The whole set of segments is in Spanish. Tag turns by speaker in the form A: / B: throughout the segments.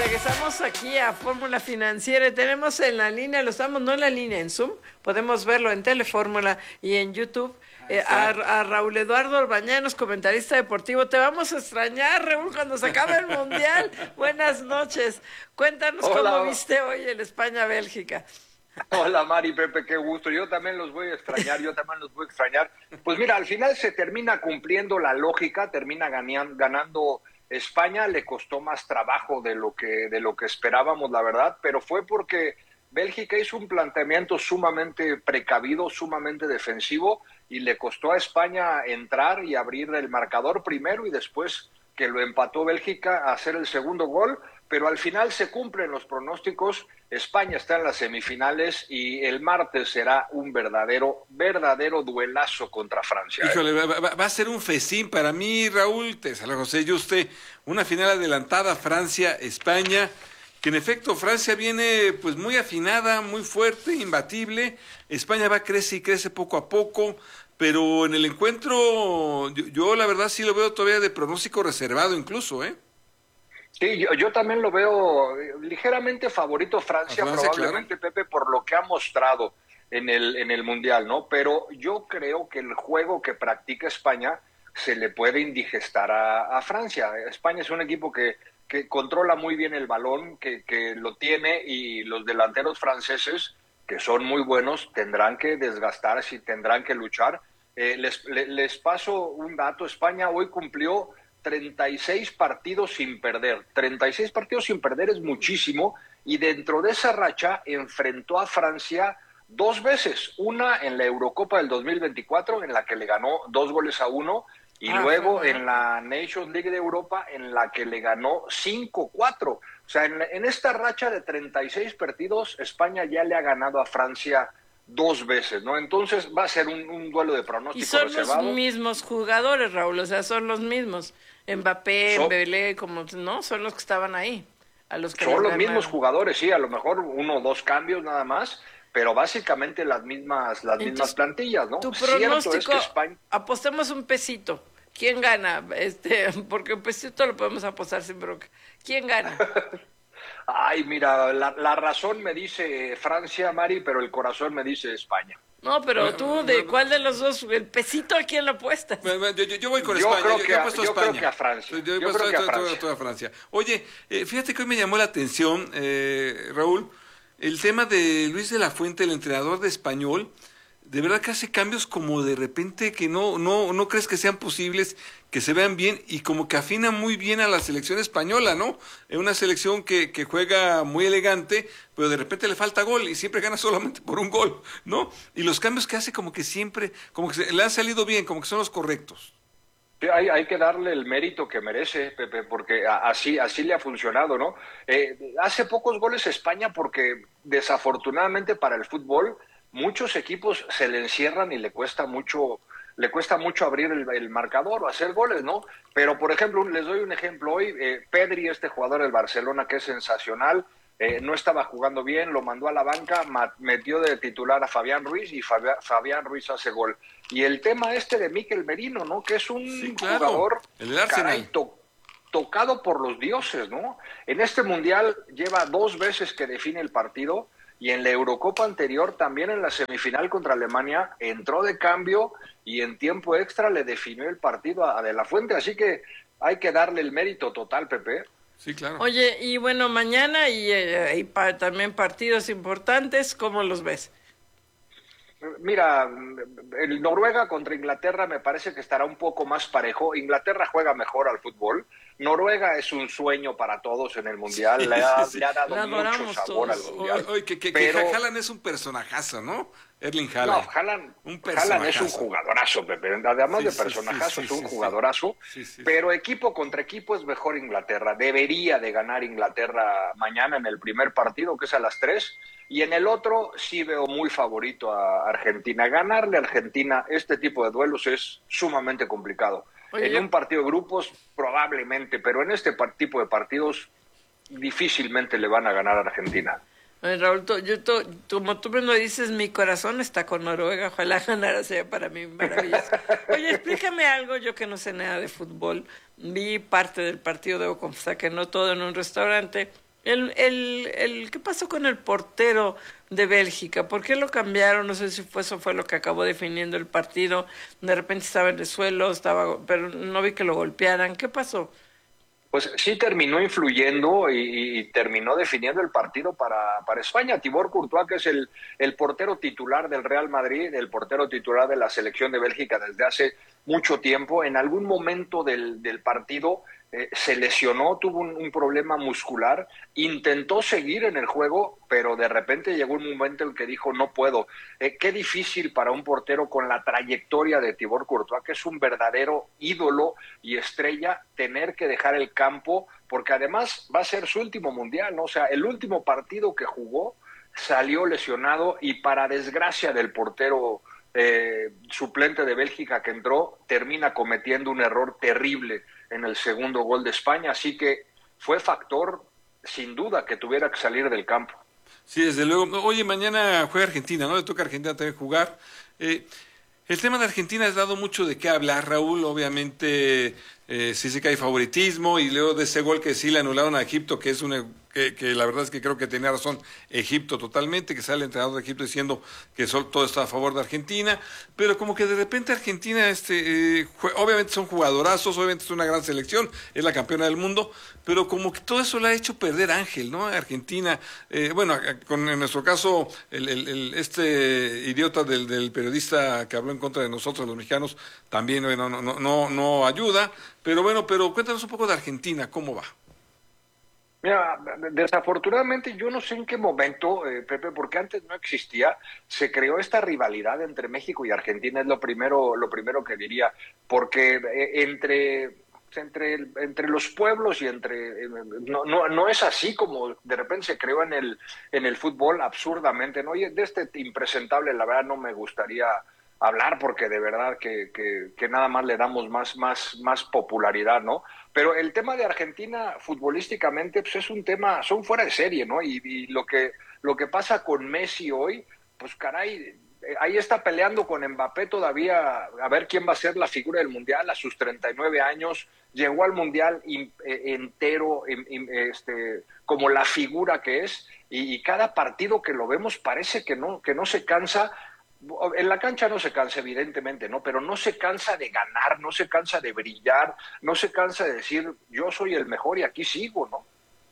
A: Regresamos aquí a Fórmula Financiera y tenemos en la línea, no en la línea, en Zoom, podemos verlo en Telefórmula y en YouTube, a Raúl Eduardo Orbañanos, comentarista deportivo. Te vamos a extrañar, Raúl, cuando se acabe el Mundial. Buenas noches. Cuéntanos cómo viste hoy el España-Bélgica.
B: Hola Mari, Pepe, qué gusto. Yo también los voy a extrañar, Pues mira, al final se termina cumpliendo la lógica, termina ganando España. Le costó más trabajo de lo que esperábamos, la verdad, pero fue porque Bélgica hizo un planteamiento sumamente precavido, sumamente defensivo, y le costó a España entrar y abrir el marcador primero y después que lo empató Bélgica a hacer el segundo gol. Pero al final se cumplen los pronósticos. España está en las semifinales y el martes será un verdadero duelazo contra Francia.
C: Híjole, va a ser un festín para mí, Raúl, te saludo José Yuste, una final adelantada Francia-España, que en efecto Francia viene pues muy afinada, muy fuerte, imbatible. España va crece y crece poco a poco, pero en el encuentro yo la verdad sí lo veo todavía de pronóstico reservado incluso, ¿eh?
B: Sí, yo también lo veo ligeramente favorito Francia probablemente, claro. Pepe, por lo que ha mostrado en el Mundial, ¿no? Pero yo creo que el juego que practica España se le puede indigestar a Francia. España es un equipo que controla muy bien el balón, que lo tiene, y los delanteros franceses, que son muy buenos, tendrán que desgastarse y tendrán que luchar. Les paso un dato. España hoy cumplió 36 partidos sin perder. 36 partidos sin perder es muchísimo, y dentro de esa racha enfrentó a Francia 2 veces. Una en la Eurocopa del 2024, en la que le ganó 2-1, y luego en la Nations League de Europa, en la que le ganó 5-4. O sea, en esta racha de 36 partidos, España ya le ha ganado a Francia 2 veces, ¿no? Entonces va a ser un duelo de pronóstico reservado.
A: Y son los mismos jugadores, Raúl, o sea, son los mismos. Mbappé, Dembélé, como no, son los que estaban ahí.
B: Son los mismos jugadores, sí, a lo mejor 1 o 2 cambios nada más, pero básicamente las mismas plantillas, ¿no?
A: Tu pronóstico,
B: es que España...
A: apostemos un pesito. ¿Quién gana? Porque un pesito lo podemos apostar sin bronca. ¿Quién gana?
B: Ay, mira, la razón me dice Francia, Mari, pero el corazón me dice España.
A: No, pero tú, ¿de cuál de los dos? ¿El pesito a quién lo apuestas?
C: Yo voy con España. Yo
B: creo que a Francia.
C: Yo creo que a Francia. Oye, fíjate que hoy me llamó la atención, Raúl, el tema de Luis de la Fuente, el entrenador de Español. De verdad que hace cambios como de repente que no crees que sean posibles, que se vean bien, y como que afina muy bien a la selección española, ¿no? Es una selección que juega muy elegante, pero de repente le falta gol y siempre gana solamente por un gol, ¿no? Y los cambios que hace como que siempre, como que le han salido bien, como que son los correctos.
B: Sí, hay que darle el mérito que merece, Pepe, porque así le ha funcionado, ¿no? Hace pocos goles España porque desafortunadamente para el fútbol muchos equipos se le encierran y le cuesta mucho abrir el marcador o hacer goles, ¿no? Pero, por ejemplo, les doy un ejemplo hoy. Pedri, este jugador del Barcelona que es sensacional, no estaba jugando bien, lo mandó a la banca, metió de titular a Fabián Ruiz, y Fabián Ruiz hace gol. Y el tema de Mikel Merino, ¿no? Que es un jugador, caray, tocado por los dioses, ¿no? En este Mundial lleva 2 veces que define el partido, y en la Eurocopa anterior, también en la semifinal contra Alemania, entró de cambio y en tiempo extra le definió el partido a De la Fuente. Así que hay que darle el mérito total, Pepe.
C: Sí, claro.
A: Oye, y bueno, mañana y también partidos importantes, ¿cómo los ves?
B: Mira, el Noruega contra Inglaterra me parece que estará un poco más parejo. Inglaterra juega mejor al fútbol. Noruega es un sueño para todos en el Mundial. Le ha dado mucho sabor al Mundial.
C: Que Haaland es un personajazo, ¿no? Erling Haaland.
B: No, Haaland es un jugadorazo, Pepe. Además de personajazo, es un jugadorazo. Pero equipo contra equipo es mejor Inglaterra. Debería de ganar Inglaterra mañana en el primer partido, que es a las 3. Y en el otro sí veo muy favorito a Argentina. Ganarle a Argentina este tipo de duelos es sumamente complicado. En un partido de grupos probablemente, pero en este tipo de partidos difícilmente le van a ganar a Argentina.
A: Raúl, como tú me lo dices, mi corazón está con Noruega. Ojalá ganara, sea para mí maravilloso. Oye, explícame algo, yo que no sé nada de fútbol. Vi parte del partido, debo confesar que no todo, en un restaurante. ¿Qué pasó con el portero de Bélgica? ¿Por qué lo cambiaron? No sé si eso fue lo que acabó definiendo el partido. De repente estaba en el suelo, pero no vi que lo golpearan. ¿Qué pasó?
B: Pues sí terminó influyendo y terminó definiendo el partido para España. Thibaut Courtois, que es el portero titular del Real Madrid, el portero titular de la selección de Bélgica desde hace mucho tiempo, en algún momento del partido se lesionó, tuvo un problema muscular, intentó seguir en el juego, pero de repente llegó un momento en que dijo no puedo. Qué difícil para un portero con la trayectoria de Thibaut Courtois, que es un verdadero ídolo y estrella, tener que dejar el campo, porque además va a ser su último mundial, ¿no? O sea, el último partido que jugó salió lesionado y para desgracia del portero suplente de Bélgica que entró, termina cometiendo un error terrible en el segundo gol de España, así que fue factor sin duda que tuviera que salir del campo.
C: Sí, desde luego. Oye, mañana juega Argentina, ¿no? Le toca a Argentina también jugar. El tema de Argentina ha dado mucho de qué hablar, Raúl. Obviamente sí sé que hay favoritismo y luego de ese gol que sí le anularon a Egipto, que es que la verdad es que creo que tenía razón Egipto totalmente, que sale el entrenador de Egipto diciendo que todo está a favor de Argentina, pero como que de repente Argentina, obviamente son jugadorazos, obviamente es una gran selección, es la campeona del mundo, pero como que todo eso le ha hecho perder Ángel, ¿no? Argentina, en nuestro caso, este idiota del periodista que habló en contra de nosotros, los mexicanos, también no ayuda, pero cuéntanos un poco de Argentina, ¿cómo va?
B: Mira, desafortunadamente yo no sé en qué momento, Pepe, porque antes no existía, se creó esta rivalidad entre México y Argentina, es lo primero que diría, porque entre los pueblos y no es así como de repente se creó en el fútbol absurdamente, ¿no? Y de este impresentable la verdad no me gustaría hablar porque de verdad que nada más le damos más popularidad, ¿no? Pero el tema de Argentina futbolísticamente pues es un tema, son fuera de serie, ¿no? Y lo que pasa con Messi hoy, pues caray, ahí está peleando con Mbappé todavía a ver quién va a ser la figura del Mundial a sus 39 años, llegó al Mundial entero, como la figura que es, y cada partido que lo vemos parece que no se cansa. En la cancha no se cansa, evidentemente, ¿no? Pero no se cansa de ganar, no se cansa de brillar, no se cansa de decir, yo soy el mejor y aquí sigo, ¿no?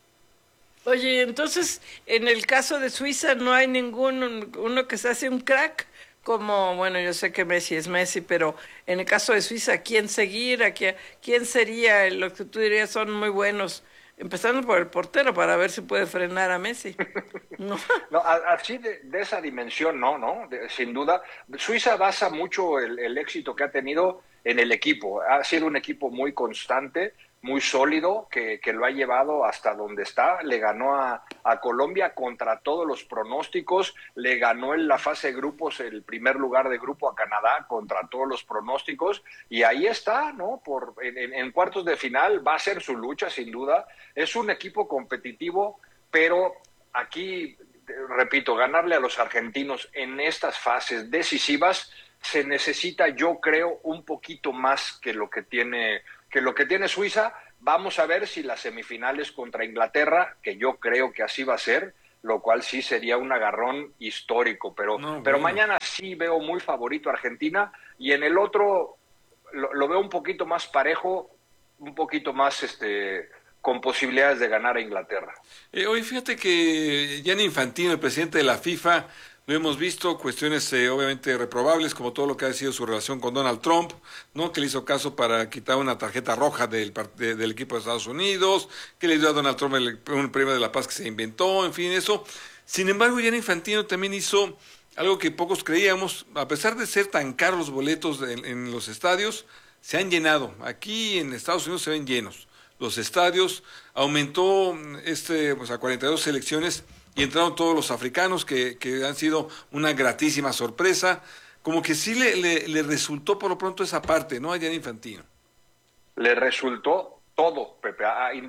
A: Oye, entonces, en el caso de Suiza no hay uno que se hace un crack, como, bueno, yo sé que Messi es Messi, pero en el caso de Suiza, ¿a quién seguir? ¿Quién sería lo que tú dirías son muy buenos? Empezando por el portero para ver si puede frenar a Messi. No,
B: No, así de esa dimensión, ¿no? Sin duda. Suiza basa mucho el éxito que ha tenido en el equipo. Ha sido un equipo muy constante, muy sólido, que lo ha llevado hasta donde está. Le ganó a Colombia contra todos los pronósticos. Le ganó en la fase de grupos el primer lugar de grupo a Canadá contra todos los pronósticos. Y ahí está, ¿no? En cuartos de final va a ser su lucha, sin duda. Es un equipo competitivo, pero aquí, repito, ganarle a los argentinos en estas fases decisivas se necesita, yo creo, un poquito más que lo que tiene Suiza. Vamos a ver si las semifinales contra Inglaterra, que yo creo que así va a ser, lo cual sí sería un agarrón histórico, pero mañana sí veo muy favorito a Argentina y en el otro lo veo un poquito más parejo, un poquito más con posibilidades de ganar a Inglaterra.
C: Hoy fíjate que Gianni Infantino, el presidente de la FIFA, lo hemos visto, cuestiones obviamente reprobables, como todo lo que ha sido su relación con Donald Trump, ¿no? Que le hizo caso para quitar una tarjeta roja del equipo de Estados Unidos, que le dio a Donald Trump un premio de la paz que se inventó, en fin, eso. Sin embargo, Gianni Infantino también hizo algo que pocos creíamos, a pesar de ser tan caros los boletos en los estadios, se han llenado. Aquí en Estados Unidos se ven llenos los estadios, aumentó a 42 selecciones y entraron todos los africanos que han sido una gratísima sorpresa. Como que sí le resultó por lo pronto esa parte, ¿no? A Gianni Infantino.
B: Le resultó todo, Pepe.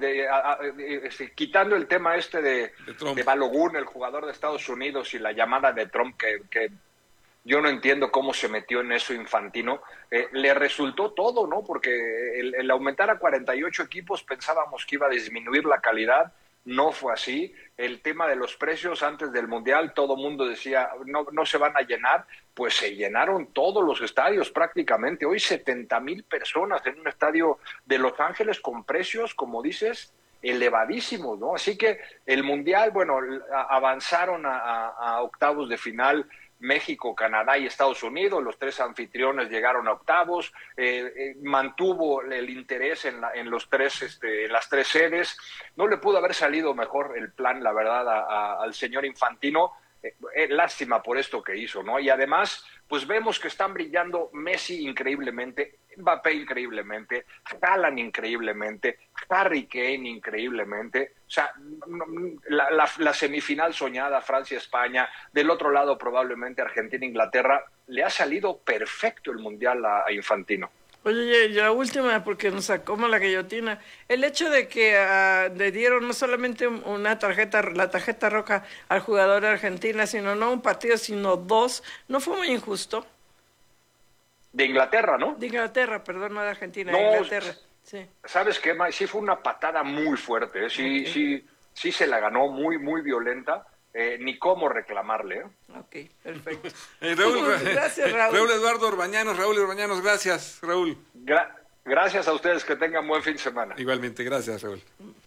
B: Quitando el tema de Balogun, el jugador de Estados Unidos, y la llamada de Trump, que yo no entiendo cómo se metió en eso Infantino, le resultó todo, ¿no? Porque el aumentar a 48 equipos pensábamos que iba a disminuir la calidad no fue así. El tema de los precios antes del Mundial, todo mundo decía, no se van a llenar, pues se llenaron todos los estadios prácticamente. Hoy 70,000 personas en un estadio de Los Ángeles con precios, como dices, elevadísimos, ¿no? Así que el Mundial, bueno, avanzaron a octavos de final México, Canadá y Estados Unidos. Los 3 anfitriones llegaron a octavos. Mantuvo el interés en las 3 sedes. No le pudo haber salido mejor el plan, la verdad, al señor Infantino. Lástima por esto que hizo, ¿no? Y además, pues vemos que están brillando Messi increíblemente, Mbappé increíblemente, Haaland increíblemente, Harry Kane increíblemente. O sea, la semifinal soñada, Francia-España, del otro lado probablemente Argentina-Inglaterra, le ha salido perfecto el Mundial a Infantino.
A: Oye, y la última, porque nos sacó la guillotina, el hecho de que le dieron no solamente la tarjeta roja al jugador de Argentina, sino no un partido, sino 2, ¿no fue muy injusto?
B: De Inglaterra, ¿no?
A: De Inglaterra, perdón, no de Argentina,
B: no,
A: de Inglaterra. Sí.
B: ¿Sabes qué, May? Sí fue una patada muy fuerte, ¿eh? Sí, okay. sí se la ganó muy, muy violenta. Ni cómo reclamarle.
A: Ok, perfecto.
C: Gracias, Raúl. Raúl Eduardo Orbañanos, gracias, Raúl.
B: Gracias a ustedes, que tengan buen fin de semana.
C: Igualmente, gracias, Raúl.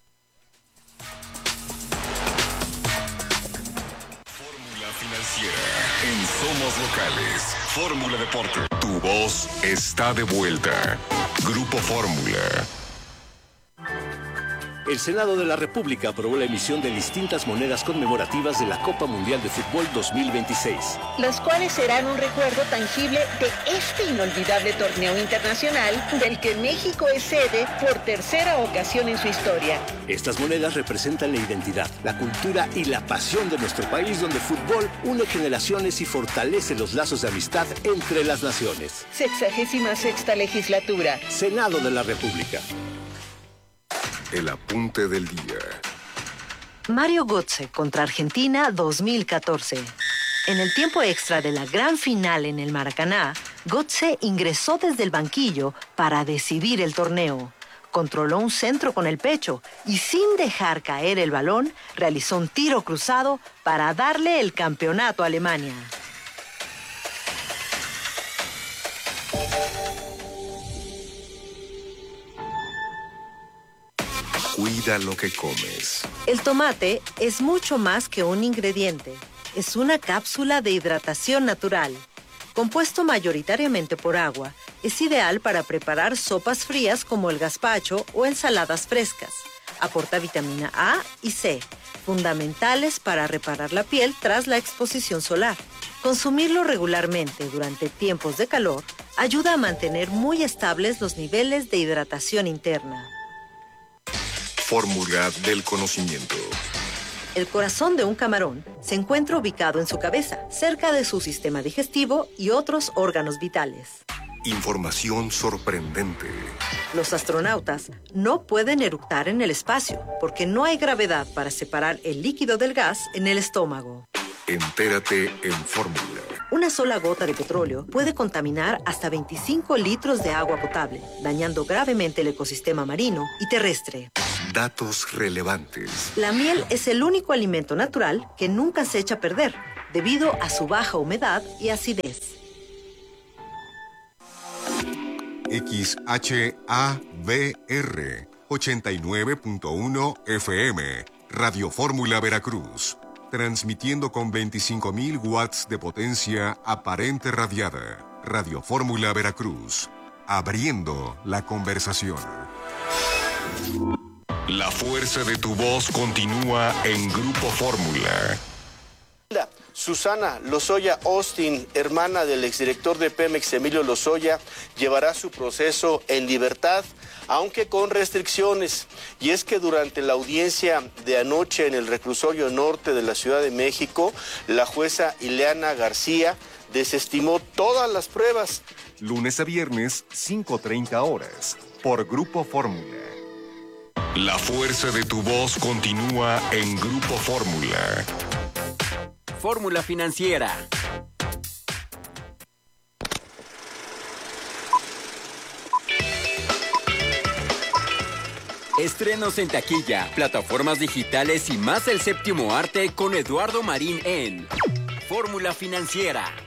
D: Fórmula Financiera en Somos Locales. Fórmula Deporte. Tu voz está de vuelta. Grupo Fórmula.
E: El Senado de la República aprobó la emisión de distintas monedas conmemorativas de la Copa Mundial de Fútbol 2026.
F: Las cuales serán un recuerdo tangible de este inolvidable torneo internacional del que México es sede por tercera ocasión en su historia.
E: Estas monedas representan la identidad, la cultura y la pasión de nuestro país, donde el fútbol une generaciones y fortalece los lazos de amistad entre las naciones.
F: 66ª legislatura.
E: Senado de la República.
D: El apunte del día.
G: Mario Götze contra Argentina 2014. En el tiempo extra de la gran final en el Maracaná, Götze ingresó desde el banquillo para decidir el torneo. Controló un centro con el pecho y, sin dejar caer el balón, realizó un tiro cruzado para darle el campeonato a Alemania.
D: Cuida lo que comes.
G: El tomate es mucho más que un ingrediente. Es una cápsula de hidratación natural. Compuesto mayoritariamente por agua, es ideal para preparar sopas frías como el gazpacho o ensaladas frescas. Aporta vitamina A y C, fundamentales para reparar la piel tras la exposición solar. Consumirlo regularmente durante tiempos de calor ayuda a mantener muy estables los niveles de hidratación interna.
D: Fórmula del conocimiento.
G: El corazón de un camarón se encuentra ubicado en su cabeza, cerca de su sistema digestivo y otros órganos vitales.
D: Información sorprendente.
G: Los astronautas no pueden eructar en el espacio porque no hay gravedad para separar el líquido del gas en el estómago.
D: Entérate en Fórmula.
G: Una sola gota de petróleo puede contaminar hasta 25 litros de agua potable, dañando gravemente el ecosistema marino y terrestre.
D: Datos relevantes.
G: La miel es el único alimento natural que nunca se echa a perder, debido a su baja humedad y acidez.
H: XHABR 89.1 FM, Radio Fórmula Veracruz. Transmitiendo con 25.000 watts de potencia aparente radiada. Radio Fórmula Veracruz. Abriendo la conversación.
D: La fuerza de tu voz continúa en Grupo Fórmula.
I: Susana Lozoya Austin, hermana del exdirector de Pemex, Emilio Lozoya, llevará su proceso en libertad, aunque con restricciones. Y es que durante la audiencia de anoche en el reclusorio norte de la Ciudad de México, la jueza Ileana García desestimó todas las pruebas.
H: Lunes a viernes, 5:30 horas, por Grupo Fórmula.
D: La fuerza de tu voz continúa en Grupo Fórmula.
J: Fórmula Financiera. Estrenos en taquilla, plataformas digitales y más del séptimo arte con Eduardo Marín en Fórmula Financiera.